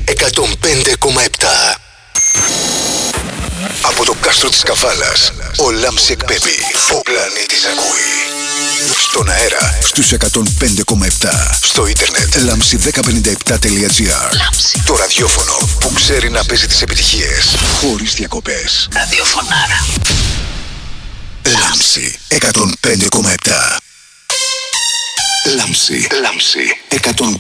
105,7. Από το κάστρο της Καβάλας, ο Λάμψη εκπέμπει. Ο πλανήτης ακούει. Στον αέρα, στους 105,7. Στο ίντερνετ, lamsi1057.gr. Το ραδιόφωνο που ξέρει να παίζει τις επιτυχίες χωρίς διακοπές. Ραδιοφωνάρα. Λάμψη 105,7. Λάμψη 105,7.